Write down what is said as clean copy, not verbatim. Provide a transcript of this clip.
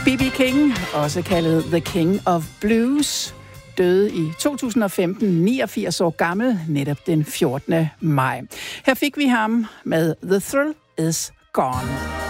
B.B. King, også kaldet The King of Blues, døde i 2015, 89 år gammel, netop den 14. maj. Her fik vi ham med The Thrill Is Gone.